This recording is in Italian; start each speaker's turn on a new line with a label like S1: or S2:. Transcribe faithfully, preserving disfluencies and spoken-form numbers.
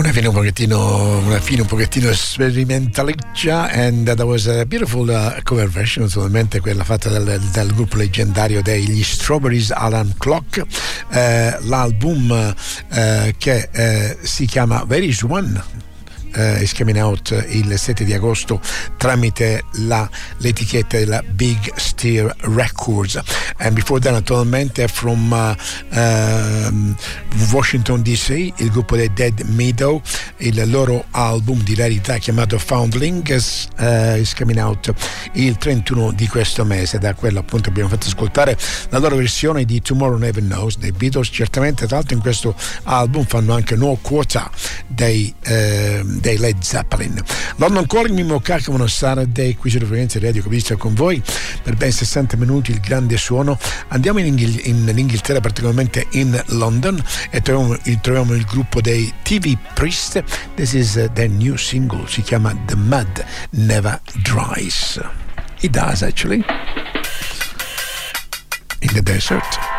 S1: una fine un pochettino una fine un pochettino sperimentalicia, and that was a beautiful uh, cover version, naturalmente quella fatta dal, dal gruppo leggendario degli Strawberries Alarm Clock, eh, l'album eh, che eh, si chiama Very One. Uh, is coming out il sette di agosto tramite la, l'etichetta della Big Steer Records. And before that, naturalmente, from uh, uh, Washington D C, il gruppo dei Dead Meadow, il loro album di rarità chiamato Foundlings uh, is coming out il trentuno di questo mese. Da quello appunto abbiamo fatto ascoltare la loro versione di Tomorrow Never Knows dei Beatles. Certamente, tra l'altro, in questo album fanno anche No Quota dei uh, dei Led Zeppelin. London Calling, Mimmo Kakavano Saturday qui su Frequenza Radio, come visto con voi per ben sessanta minuti il grande suono. Andiamo in, Inghil- in Inghilterra, particolarmente in London, e troviamo, troviamo il gruppo dei T V Priest. This is uh, their new single, si chiama The Mud Never Dries. It does, actually, in the desert.